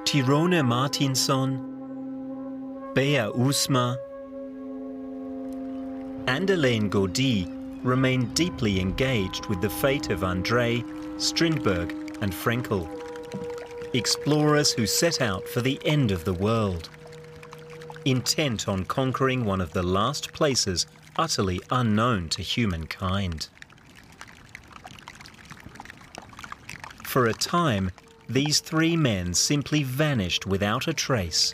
Tirone Martinsson, Bea Usma, and Elaine Gaudy remain deeply engaged with the fate of André, Strindberg and Frenkel, explorers who set out for the end of the world, intent on conquering one of the last places utterly unknown to humankind. For a time, these three men simply vanished without a trace.